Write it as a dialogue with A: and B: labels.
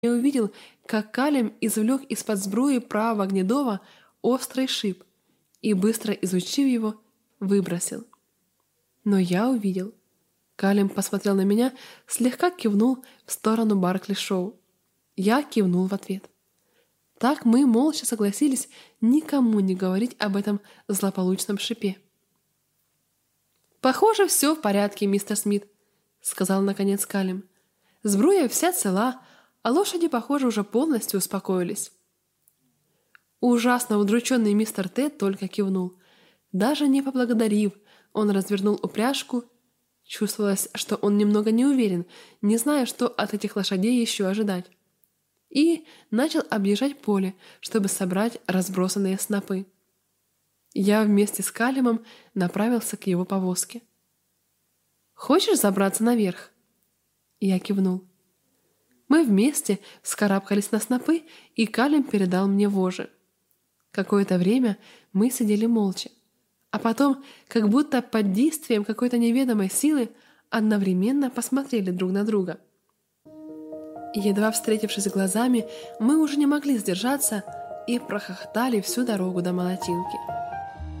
A: я увидел, как Калим извлек из-под сбруи правого гнедова острый шип и, быстро изучив его, выбросил. Но я увидел. Калим посмотрел на меня, слегка кивнул в сторону Баркли-Шоу. Я кивнул в ответ. Так мы молча согласились никому не говорить об этом злополучном шипе. «Похоже, все в порядке, мистер Смит», — сказал наконец Калим. «Сбруя вся цела, а лошади, похоже, уже полностью успокоились». Ужасно удрученный мистер Тед только кивнул. Даже не поблагодарив, он развернул упряжку. Чувствовалось, что он немного не уверен, не зная, что от этих лошадей еще ожидать. И начал объезжать поле, чтобы собрать разбросанные снопы. Я вместе с Калимом направился к его повозке. «Хочешь забраться наверх?» Я кивнул. Мы вместе вскарабкались на снопы, и Калим передал мне вожжи. Какое-то время мы сидели молча, а потом, как будто под действием какой-то неведомой силы, одновременно посмотрели друг на друга. Едва встретившись глазами, мы уже не могли сдержаться и прохохотали всю дорогу до Молотилки.